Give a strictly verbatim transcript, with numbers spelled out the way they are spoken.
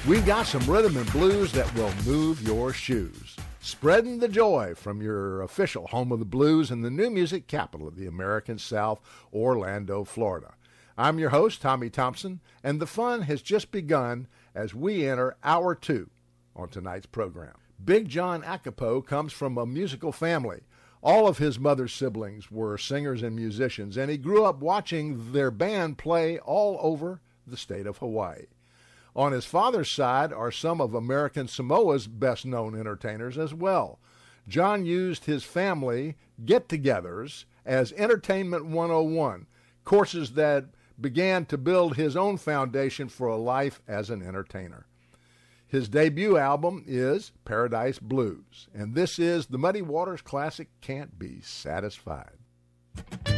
We've got some rhythm and blues that will move your shoes. Spreading the joy from your official home of the blues and the new music capital of the American South, Orlando, Florida. I'm your host, Tommy Thompson, and the fun has just begun as we enter hour two on tonight's program. Big John Akapo comes from a musical family. All of his mother's siblings were singers and musicians, and he grew up watching their band play all over the state of Hawaii. On his father's side are some of American Samoa's best-known entertainers as well. John used his family get-togethers as Entertainment one oh one, courses that began to build his own foundation for a life as an entertainer. His debut album is Paradise Blues, and this is the Muddy Waters classic, Can't Be Satisfied.